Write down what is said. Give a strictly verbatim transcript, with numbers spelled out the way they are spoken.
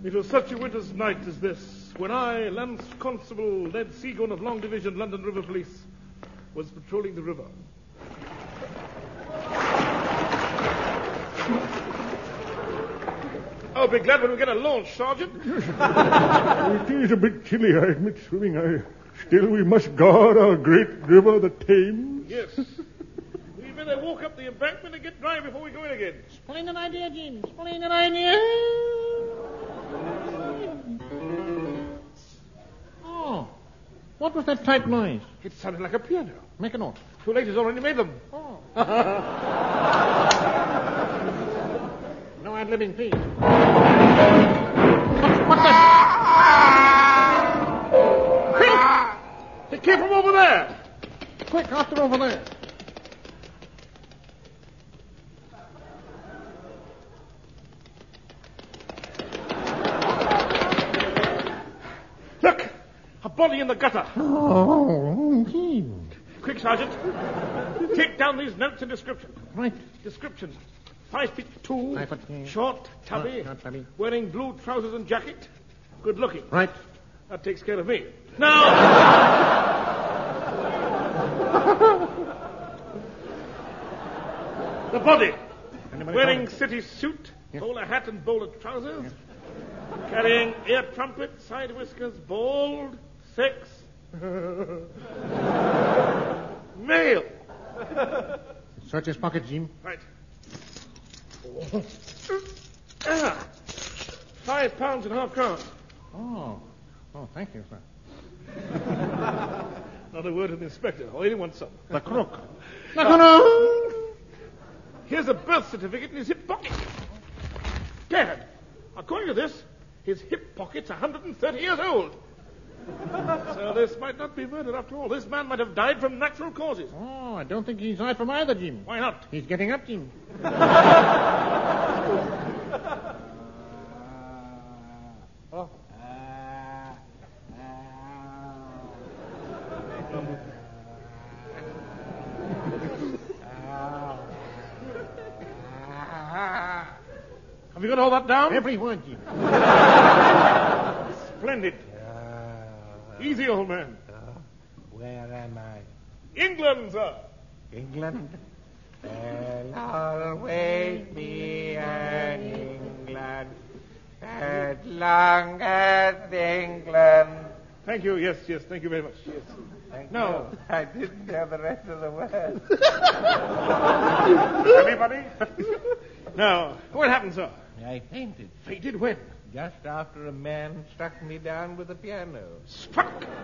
It was such a winter's night as this, when I, Lance Constable Ned Seagoon of Long Division, London River Police, was patrolling the river. I'll be glad when we get a launch, Sergeant. It is a bit chilly, I admit, swimming. I, still, we must guard our great river, the Thames. Yes. We better walk up the embankment and get dry before we go in again. Splendid idea, Jim. Splendid idea. Oh, what was that tight noise? It sounded like a piano. Make a note. Too late, has already made them. Oh. No ad-libbing, please. What's that? Quick! It came from over there. Quick, after over there. Look! A body in the gutter. Oh, Jim. Quick, Sergeant. Take down these notes and description. Right. Description. Five feet two. Five foot two. Short, tubby. Short, tubby. Wearing blue trousers and jacket. Good looking. Right. That takes care of me. Now... the body. Anybody Wearing call city suit, Yes. bowler hat and bowler trousers. Carrying ear trumpet, side whiskers, bald, sex. Male. Search his pocket, Jim. Right. Ah. Five pounds and a half crowns. Oh. Oh, thank you, sir. Not a word to the inspector, or anyone some. The crook. No, no, no. Here's a birth certificate in his hip pocket. Dad, according to this, his hip pocket's one hundred thirty years old. So this might not be murder after all. This man might have died from natural causes. Oh, I don't think he's died from either, Jim. Why not? He's getting up, Jim. Oh. Have you got all that down? Every word, Jim. Splendid. Easy, old man. Where am I? England, sir. England? There'll always be an England as long as England. Thank you. Yes, yes. Thank you very much. Yes. Thank No. you. I didn't know the rest of the words. Anybody? Now, what happened, sir? I fainted Fainted when? just after a man struck me down with a piano. Struck.